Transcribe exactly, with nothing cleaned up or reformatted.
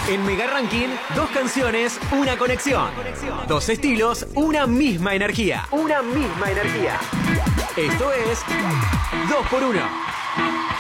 En Mega Ranking, dos canciones, una conexión. Dos estilos, una misma energía. Una misma energía. Esto es dos por uno.